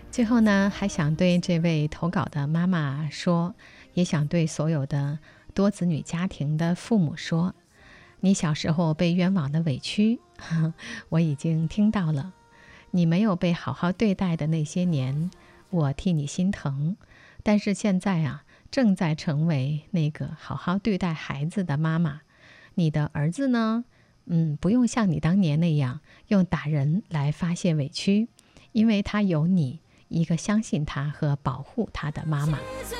最后呢，还想对这位投稿的妈妈说，也想对所有的多子女家庭的父母说，你小时候被冤枉的委屈，我已经听到了。你没有被好好对待的那些年，我替你心疼。但是现在啊，正在成为那个好好对待孩子的妈妈。你的儿子呢，不用像你当年那样用打人来发泄委屈，因为他有你，一个相信他和保护他的妈妈。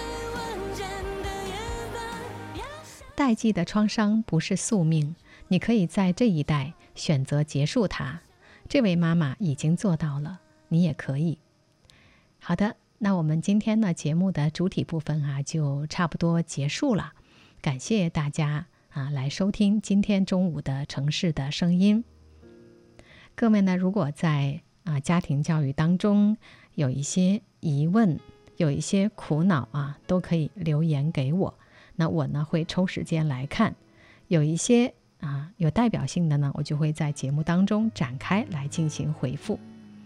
代际的创伤不是宿命，你可以在这一代选择结束它。这位妈妈已经做到了，你也可以。好的，那我们今天呢节目的主体部分啊就差不多结束了。感谢大家来收听今天中午的城市的声音。各位呢，如果在家庭教育当中有一些疑问，有一些苦恼都可以留言给我。那我呢会抽时间来看，有一些有代表性的呢，我就会在节目当中展开来进行回复。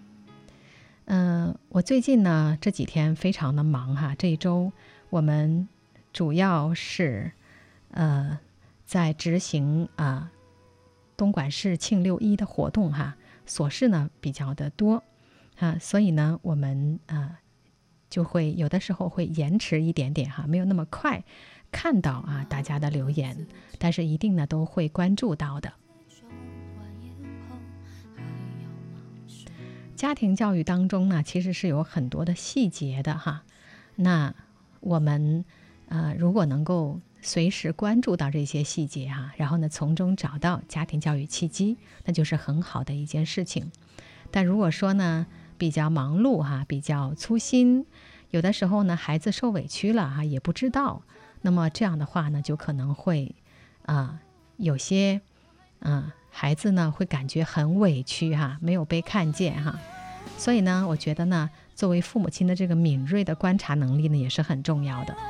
我最近呢这几天非常的忙这一周我们主要是在执行东莞市庆6·1的活动琐事呢比较的多所以呢我们就会有的时候会延迟一点点没有那么快看到大家的留言，但是一定呢都会关注到的。家庭教育当中呢，其实是有很多的细节的那我们如果能够随时关注到这些细节然后呢从中找到家庭教育契机，那就是很好的一件事情。但如果说呢比较忙碌比较粗心，有的时候呢孩子受委屈了也不知道，那么这样的话呢就可能会有些孩子呢会感觉很委屈没有被看见所以呢我觉得呢作为父母亲的这个敏锐的观察能力呢也是很重要的。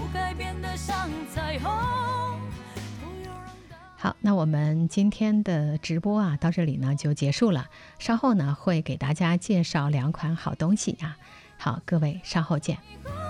好，那我们今天的直播到这里呢就结束了，稍后呢会给大家介绍2款好东西好，各位稍后见。